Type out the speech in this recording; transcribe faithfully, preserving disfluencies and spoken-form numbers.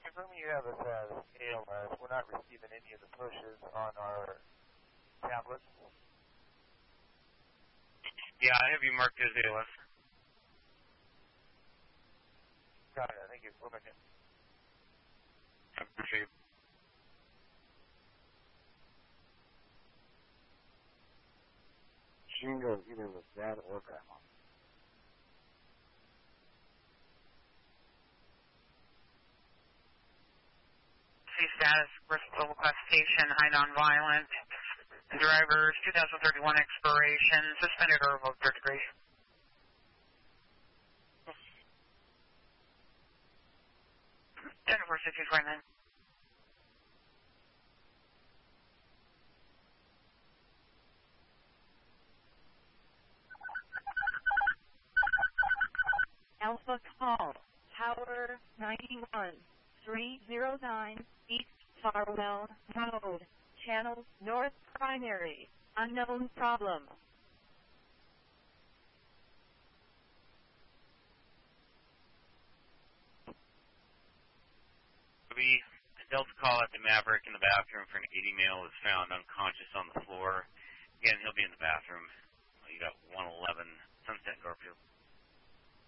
confirming you have us as A L S. We're not receiving any of the pushes on our tablets. Yeah, I have you marked as A L S. Got it. Thank you. We'll make it. I appreciate it. Shingo either was dad or grandma. See status, Bristol classification, high nonviolent. Drivers, two thousand thirty-one expiration, suspended or above third degree. Jennifer, six two two nine. Alpha call, Tower ninety-one, three zero nine, East Farwell Road, Channel North Primary, unknown problem. We, Delta call at the Maverick in the bathroom for an eighty male is found unconscious on the floor. Again, he'll be in the bathroom. You got one eleven Sunset Garfield.